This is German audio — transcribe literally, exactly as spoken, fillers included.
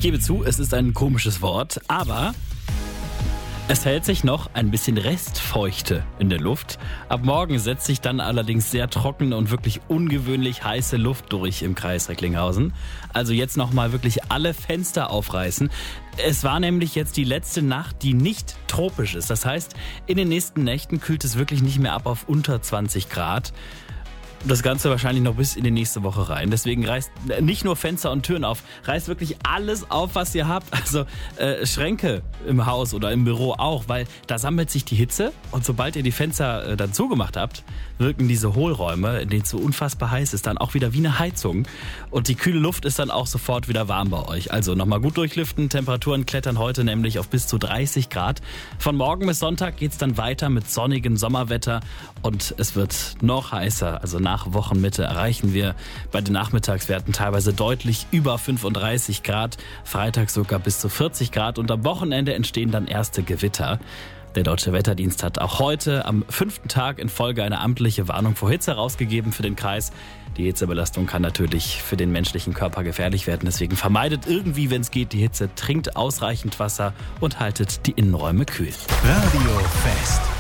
gebe zu, es ist ein komisches Wort, aber es hält sich noch ein bisschen Restfeuchte in der Luft. Ab morgen setzt sich dann allerdings sehr trockene und wirklich ungewöhnlich heiße Luft durch im Kreis Recklinghausen. Also jetzt nochmal wirklich alle Fenster aufreißen. Es war nämlich jetzt die letzte Nacht, die nicht tropisch ist. Das heißt, in den nächsten Nächten kühlt es wirklich nicht mehr ab auf unter zwanzig Grad. Das Ganze wahrscheinlich noch bis in die nächste Woche rein. Deswegen reißt nicht nur Fenster und Türen auf, reißt wirklich alles auf, was ihr habt. Also äh, Schränke im Haus oder im Büro auch, weil da sammelt sich die Hitze. Und sobald ihr die Fenster äh, dann zugemacht habt, wirken diese Hohlräume, in denen es so unfassbar heiß ist, dann auch wieder wie eine Heizung. Und die kühle Luft ist dann auch sofort wieder warm bei euch. Also nochmal gut durchlüften. Temperaturen klettern heute nämlich auf bis zu dreißig Grad. Von morgen bis Sonntag geht's dann weiter mit sonnigem Sommerwetter. Und es wird noch heißer. Also nach Nach Wochenmitte erreichen wir bei den Nachmittagswerten teilweise deutlich über fünfunddreißig Grad, Freitag sogar bis zu vierzig Grad und am Wochenende entstehen dann erste Gewitter. Der Deutsche Wetterdienst hat auch heute am fünften Tag in Folge eine amtliche Warnung vor Hitze herausgegeben für den Kreis. Die Hitzebelastung kann natürlich für den menschlichen Körper gefährlich werden. Deswegen vermeidet irgendwie, wenn es geht, die Hitze, trinkt ausreichend Wasser und haltet die Innenräume kühl. Radio Fest.